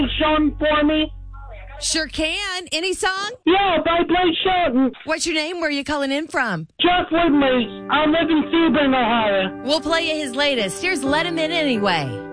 Sean for me? Sure can. Any song? Yeah, by Blake Shelton. What's your name? Where are you calling in from? Jeff Woodley. I live in Sebring, Ohio. We'll play you his latest. Here's Let Him In Anyway.